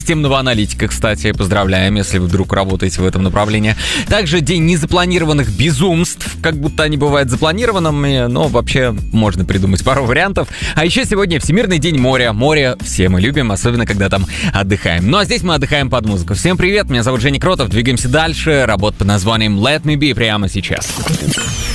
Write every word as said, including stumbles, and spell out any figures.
Системного аналитика, кстати, поздравляем, если вы вдруг работаете в этом направлении. Также день незапланированных безумств, как будто они бывают запланированными, но вообще можно придумать пару вариантов. А еще сегодня Всемирный день моря. Море все мы любим, особенно когда там отдыхаем. Ну а здесь мы отдыхаем под музыку. Всем привет, меня зовут Женя Кротов, двигаемся дальше. Работа под названием Let Me Be прямо сейчас.